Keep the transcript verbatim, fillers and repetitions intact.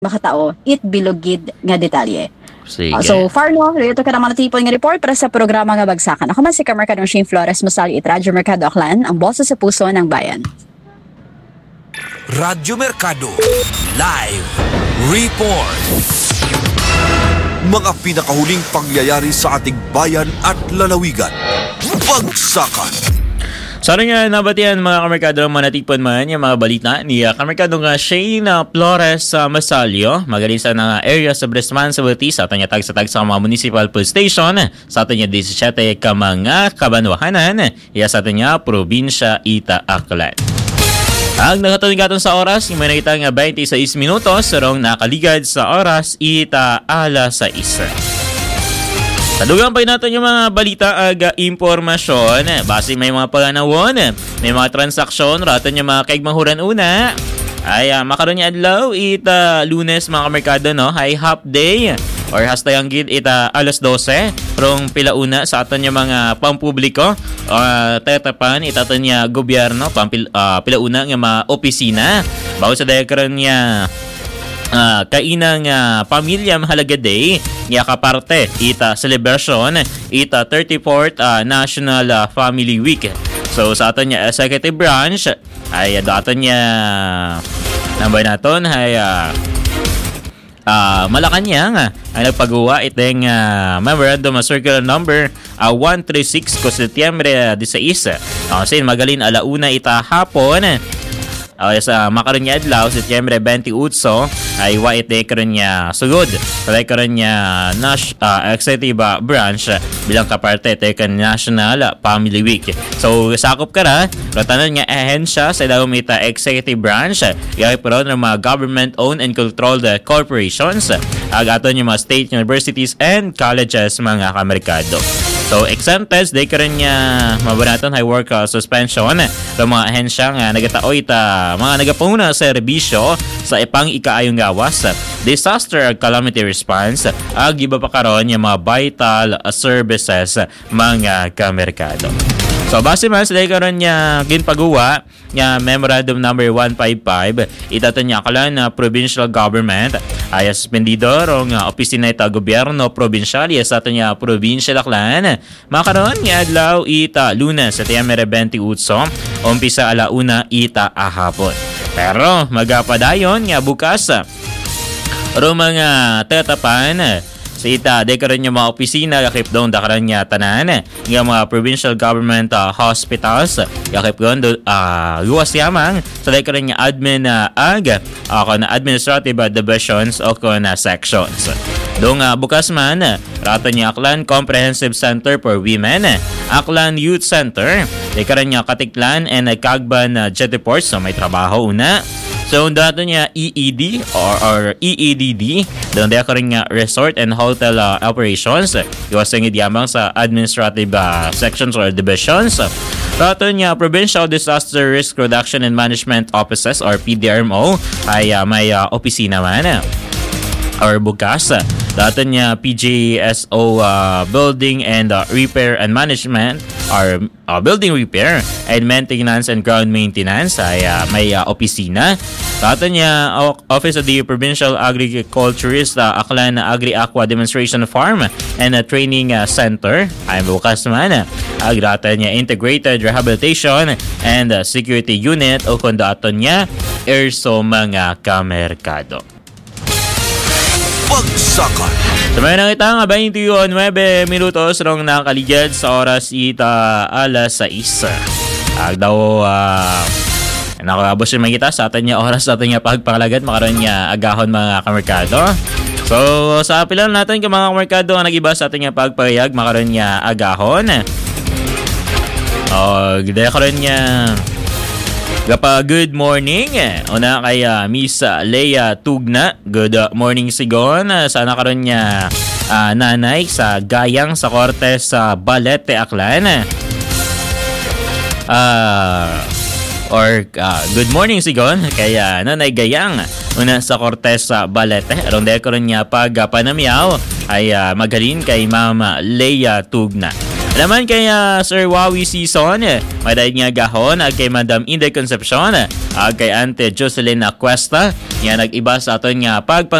makatao it bilogid nga detalye. Sige. Uh, so far no, ito ka naman natipon nga report para sa programa nga Bagsakan. Ako man si Kamerkadong Shane Flores Musali it Radyo Mercado Aklan, ang boss sa puso ng bayan. Radyo Mercado Live Report. Mga pinakahuling pangyayari sa ating bayan at lalawigan. Bagsakan. Sa rin nga nabatian mga kamerkado manatipon man yung mga balita ni uh, kamerkado nga Shane uh, Flores uh, Masalio. Magaling sa nga area of responsibility sa atin niya tag sa tag sa mga municipal police station sa atin niya seventeen ka mga kabanwahanan iya sa atin niya probinsya Ita Aklan. Ang nakatuligaton sa oras, yung may nakita nga twenty-six minutos, sarong nakaligad sa oras, ita ala sa isa. Tadugan pa natin yung mga balita aga impormasyon. Base may mga panganawon, may mga transaksyon, ratan yung mga kaigmahuran una. Ay, uh, makaroon niya adlaw, ita Lunes mga kamerkado, no? Ay half day. Or hasta yung gid ita alas twelve rong pilauna sa aton yung mga pampubliko uh, tetapan itaton niya gobyerno pampil, uh, pilauna nga mga opisina bago sa dayakaron niya uh, kainang uh, pamilya mahalaga day nga kaparte ita celebration ita thirty-fourth uh, National uh, Family Week. So sa aton niya executive branch ay daton niya nambay naton ay uh, Uh, Malacanang uh, ay nagpagawa itong uh, memorandum uh, circular number uh, one thirty-six ko Setyembre sixteen. Uh, sin magalin alauna ita hapon. Uh, sa makaroon niya adlaw Setyembre twenty-eight ay wa ite karon niya sugod. Kaya karon niya Nash uh, executive uh, branch uh, bilang kaparte ite kan National Family Week. So sakop kara ratanan nga ahensya sa daw mita executive branch yay pero ng mga government owned and controlled uh, corporations ag aton yung mga state universities and colleges mga kamerkado. So exempted day karon niya mabanaton high work uh, suspension sa mga ahensya nga nagataoy ta mga nagapuna sa serbisyo sa ipang ikaayong gawas disaster calamity response ag iba pa karon yung mga vital services mga kamerkado. So base man sa karon niya ginpagawa nga memorandum number one fifty-five itaton niya kalan na provincial government ay suspendido rong uh, opisina ita gobyerno probinsyal sa aton niya probinsya Aklan makaron nga adlaw ita Lunes Setyembre twenty-eight umpisa alauna ita ahapon. Pero magapadayon nga bukas ro mga tatapan sa ita dekaron yung mga opisina yakip doon dakaran niya tanan ng mga provincial government uh, hospitals yakip doon uh, luwas yamang sa dekaron niya admin uh, ag ako uh, na administrative uh, divisions o ko na sections. Doon uh, bukas man rato niya Aklan Comprehensive Center for Women, Aklan Youth Center dekaron niya Katiklan and uh, Kagban uh, Jetiport so may trabaho una. So, dato niya E E D or, or E E D D. Doon dato rin nga resort and hotel uh, operations. Iwasang idyamang sa administrative uh, sections or divisions. Dato niya Provincial Disaster Risk Reduction and Management Offices or P D R M O ay uh, may uh, opisina man. Or bukas. Dato niya P G S O uh, Building and uh, Repair and Management or uh, Building Repair and Maintenance and Ground Maintenance ay uh, may uh, opisina. Dato niya uh, Office of the Provincial Agriculturist uh, Aklan Agri-Aqua Demonstration Farm and uh, Training uh, Center ay bukas man. Uh, dato niya Integrated Rehabilitation and uh, Security Unit o kung dato niya E R S O mga kamerkado. Bagsakan. So may nakita nga twenty-nine minutos rong nakaligad sa oras ita alas sais. Ag daw uh, nakabos yung makita sa atin niya oras sa atin niya pagpangalagat makaroon niya agahon mga kamerkado. So sa pilan natin ka mga kamerkado ang nag-iba sa atin niya pagpayag makaroon niya agahon. O gaya karoon niya Gapa good morning. Una kay uh, Miss Leia Tugna. Good morning sigon. Sana karon niya uh, nanay sa Gayang sa Cortes sa Balete Aklan. Uh, or uh, good morning sigon kay uh, nanay Gayang una sa Cortes sa Balete. Aron dahil karon niya pag uh, panamyaw ay uh, magaling kay Mama Leia Tugna. Alaman kay uh, Sir Wawi Season, may dahil nga gahon ag kay Madam Inday Concepcion, ag kay Ante Jocelyn Cuesta, nga nag-iba sa aton nga pagpang